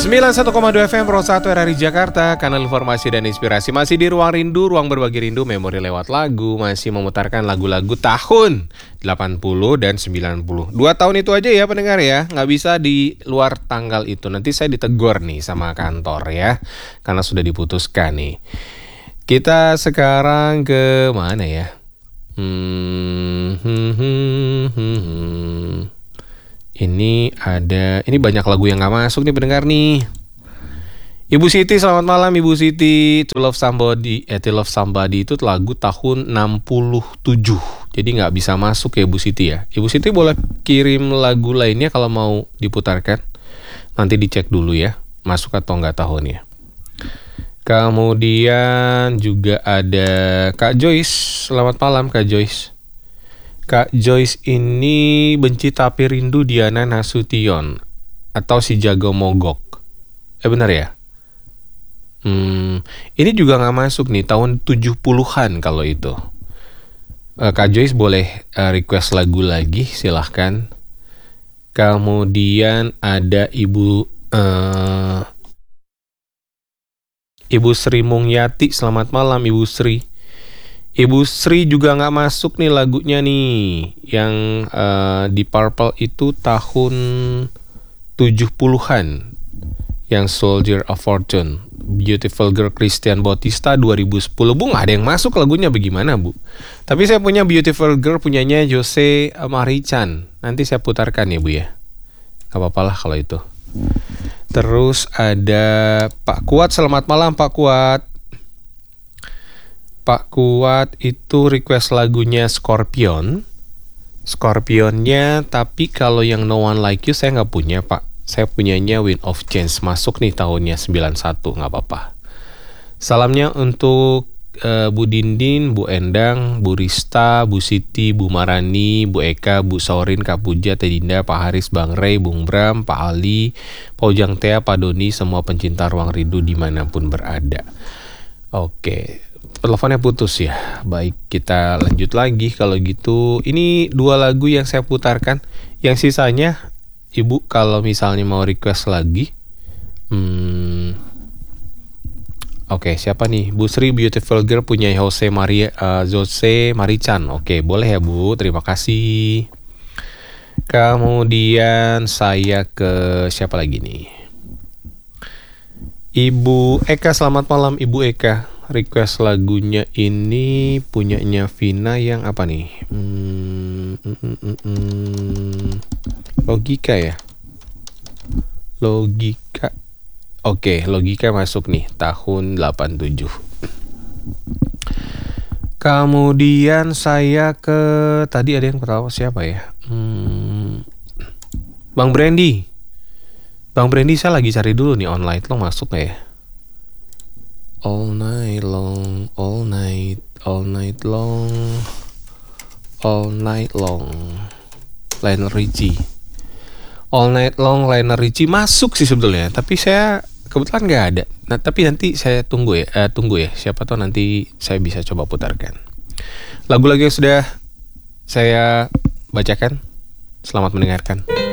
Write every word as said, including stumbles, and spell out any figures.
sembilan puluh satu koma dua F M Pro satu R R I Jakarta, kanal informasi dan inspirasi. Masih di Ruang Rindu, ruang berbagi rindu, memori lewat lagu. Masih memutarkan lagu-lagu tahun delapan puluh dan sembilan puluh. Dua tahun itu aja ya pendengar ya, nggak bisa di luar tanggal itu. Nanti saya ditegur nih sama kantor ya, karena sudah diputuskan nih. Kita sekarang ke mana ya? Hmm, hmm, hmm, hmm, hmm. Ini ada, ini banyak lagu yang gak masuk nih pendengar nih. Ibu Siti, selamat malam Ibu Siti. To Love Somebody, eh, To Love Somebody itu lagu tahun enam puluh tujuh. Jadi gak bisa masuk ya Ibu Siti ya. Ibu Siti boleh kirim lagu lainnya kalau mau diputarkan. Nanti dicek dulu ya, masuk atau enggak tahunnya. Kemudian juga ada Kak Joyce. Selamat malam Kak Joyce. Kak Joyce ini Benci Tapi Rindu Diana Nasution atau Si Jago Mogok. Eh benar ya? Hmm, ini juga gak masuk nih, tahun tujuh puluhan kalau itu. uh, Kak Joyce boleh uh, request lagu lagi, silahkan. Kemudian ada Ibu uh, Ibu Sri Mungyati. Selamat malam Ibu Sri. Ibu Sri juga gak masuk nih lagunya nih. Yang uh, di Purple itu tahun tujuh puluhan. Yang Soldier of Fortune, Beautiful Girl Christian Bautista dua ribu sepuluh. Bu, gak ada yang masuk lagunya, bagaimana Bu? Tapi saya punya Beautiful Girl punyanya Jose Marichan. Nanti saya putarkan ya Bu ya. Gak apa-apa lah kalau itu. Terus ada Pak Kuat. Selamat malam Pak Kuat. Pak Kuat itu request lagunya Scorpion. Scorpionnya, tapi kalau yang No One Like You saya nggak punya Pak. Saya punyanya Wind of Change. Masuk nih tahunnya sembilan puluh satu, nggak apa-apa. Salamnya untuk uh, Bu Dindin, Bu Endang, Bu Rista, Bu Siti, Bu Marani, Bu Eka, Bu Saurin, Kak Puja, Teh Dinda, Pak Haris, Bang Rey, Bung Bram, Pak Ali, Pak Ujang Tea, Pak Doni, semua pencinta Ruang Rindu dimanapun berada. Oke. Teleponnya putus ya. Baik, kita lanjut lagi kalau gitu. Ini dua lagu yang saya putarkan. Yang sisanya Ibu kalau misalnya mau request lagi. Hmm. Oke, siapa nih? Bu Sri, Beautiful Girl punya Jose Maria uh, Jose Marichan. Oke, boleh ya Bu. Terima kasih. Kemudian saya ke siapa lagi nih? Ibu Eka, selamat malam Ibu Eka. Request lagunya ini punyanya Vina yang apa nih? Hmm, mm, mm, mm, mm. Logika ya? Logika. Oke, Logika masuk nih tahun delapan puluh tujuh. Kemudian saya ke tadi ada yang pertama siapa ya? Hmm, Bang Brandy. Bang Brandy saya lagi cari dulu nih online lo masuk gak ya? All night long, all night, all night long, all night long. Lionel Richie. All night long Lionel Richie masuk sih sebetulnya, tapi saya kebetulan nggak ada. Nah, tapi nanti saya tunggu ya, eh, tunggu ya. Siapa tahu nanti saya bisa coba putarkan. Lagu-lagu yang sudah saya bacakan. Selamat mendengarkan.